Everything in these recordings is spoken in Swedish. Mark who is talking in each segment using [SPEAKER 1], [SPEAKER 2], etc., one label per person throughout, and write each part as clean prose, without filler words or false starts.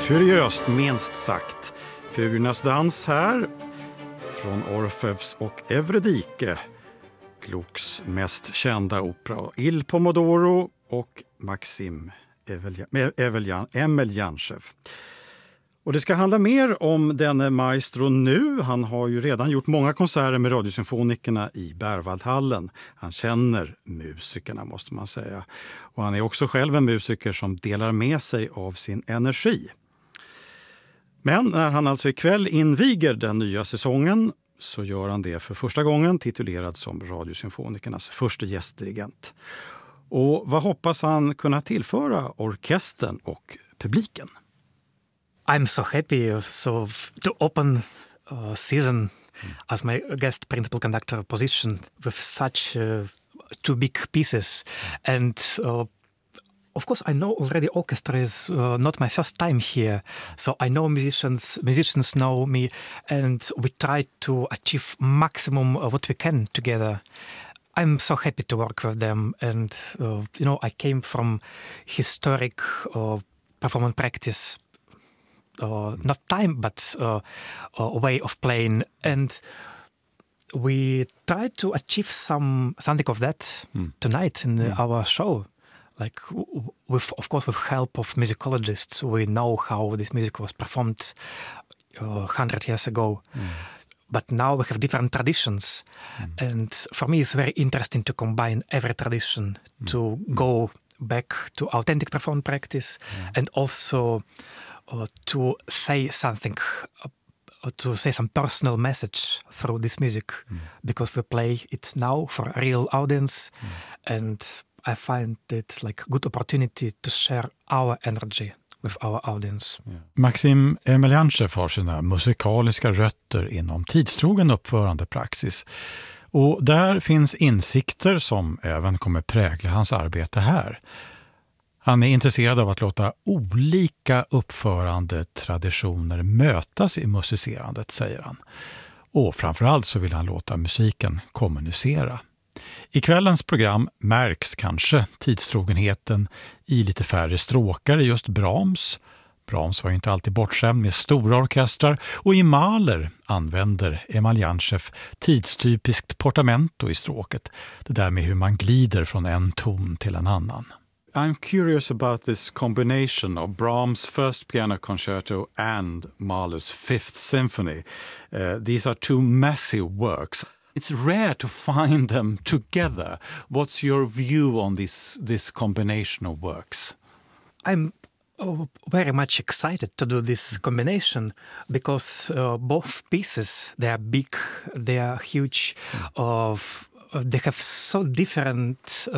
[SPEAKER 1] Furiöst minst sagt. Furornas dans här från Orfeus och Evredike. Glucks mest kända opera Il Pomodoro och Maxim Emelianchev. Och det ska handla mer om denne maestro nu. Han har ju redan gjort många konserter med Radiosymfonikerna i Berwaldhallen. Han känner musikerna måste man säga. Och han är också själv en musiker som delar med sig av sin energi. Men när han alltså ikväll inviger den nya säsongen så gör han det för första gången titulerad som Radiosymfonikernas första gästdirigent. Och vad hoppas han kunna tillföra orkestern och publiken?
[SPEAKER 2] I'm so happy to open season as my guest principal conductor position with such two big pieces. And of course, I know already orchestra is not my first time here, so I know musicians know me, and we try to achieve maximum what we can together. I'm so happy to work with them, and I came from historic performance practice, not time, but a way of playing, and we try to achieve something of that tonight in our show. Like, with help of musicologists, we know how this music was performed 100 years ago. But now we have different traditions. And for me, it's very interesting to combine every tradition to go back to authentic performance practice and also to say something, to say some personal message through this music, because we play it now for a real audience, and I find it like a good opportunity to share our energy with our audience.
[SPEAKER 1] Maxim Emelianchev har sina musikaliska rötter inom tidstrogen uppförande praxis. Och där finns insikter som även kommer prägla hans arbete här. Han är intresserad av att låta olika uppförande traditioner mötas i musicerandet, säger han. Och framförallt så vill han låta musiken kommunicera. I kvällens program märks kanske tidstrogenheten i lite färre stråkar i just Brahms. Brahms var ju inte alltid bortskämd med stora orkestrar, och i Mahler använder Emelianchev tidstypiskt portamento i stråket. Det där med hur man glider från en ton till en annan. I'm curious about this combination of Brahms' first piano concerto and Mahler's Fifth Symphony. These are two massive works. It's rare to find them together. What's your view on this combination of works?
[SPEAKER 2] I'm very much excited to do this combination because both pieces, they are big, they are huge, they have so different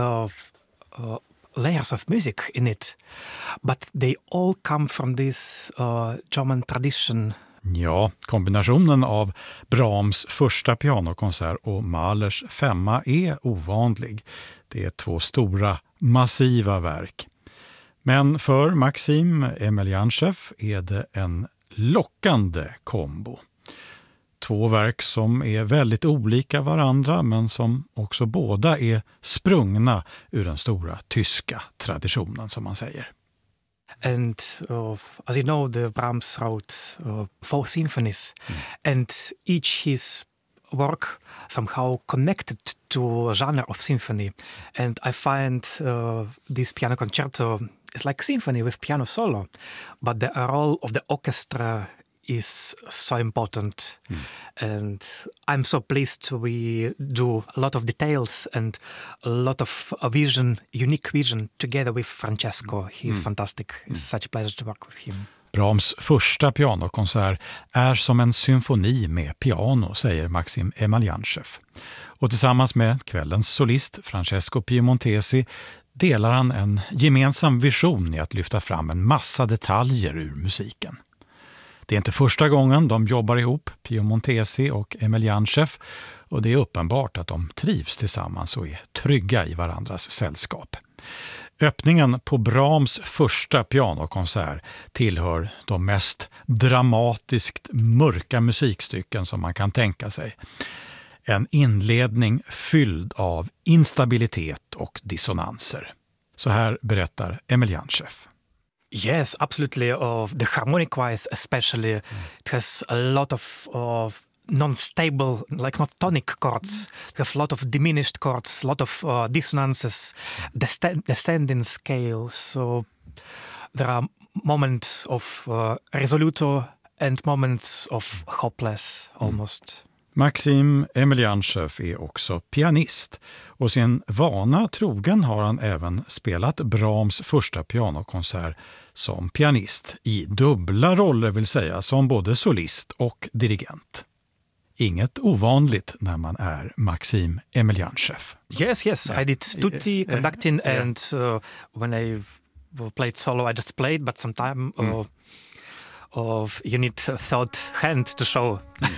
[SPEAKER 2] layers of music in it, but they all come from this German tradition.
[SPEAKER 1] Ja, kombinationen av Brahms första pianokonsert och Mahlers femma är ovanlig. Det är två stora, massiva verk. Men för Maxim Emelianchev är det en lockande kombo. Två verk som är väldigt olika varandra, men som också båda är sprungna ur den stora tyska traditionen, som man säger.
[SPEAKER 2] And as you know, the Brahms wrote 4 symphonies, and each his work somehow connected to a genre of symphony. And I find this piano concerto is like symphony with piano solo, but the role of the orchestra is so important. And I'm so pleased we do a lot of details and a lot of unique vision together with Francesco. He's fantastic. It's such a pleasure to work with him.
[SPEAKER 1] Brahms första pianokonsert är som en symfoni med piano, säger Maxim Emelianchev. Och tillsammans med kvällens solist Francesco Piemontesi delar han en gemensam vision i att lyfta fram en massa detaljer ur musiken. Det är inte första gången de jobbar ihop, Piemontesi och Emelianchev, och det är uppenbart att de trivs tillsammans och är trygga i varandras sällskap. Öppningen på Brahms första pianokonsert tillhör de mest dramatiskt mörka musikstycken som man kan tänka sig. En inledning fylld av instabilitet och dissonanser. Så här berättar Emelianchev.
[SPEAKER 2] Yes, absolutely. The harmonic-wise, especially, it has a lot of non-stable, like not tonic chords. We have a lot of diminished chords, a lot of dissonances, descending scales. So there are moments of risoluto and moments of hopeless almost.
[SPEAKER 1] Maxim Emeliantjev är också pianist och sin vana trogen har han även spelat Brahms första pianokonsert som pianist i dubbla roller, vill säga som både solist och dirigent. Inget ovanligt när man är Maxim Emeliantjev.
[SPEAKER 2] Yes, I did study conducting and when I played solo I just played, but sometimes you need a third hand to show